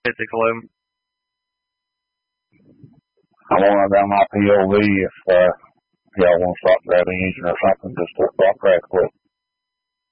physically. I want to down my POV if y'all want to stop grabbing engine or something, just to stop crack quick.